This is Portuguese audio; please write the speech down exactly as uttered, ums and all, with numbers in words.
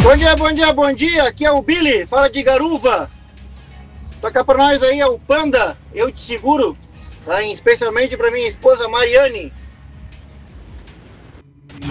Bom dia, bom dia, bom dia. Aqui é o Billy, fala de Garuva. Toca pra nós aí, é o Panda, eu te seguro. Tá? Especialmente pra minha esposa Mariane.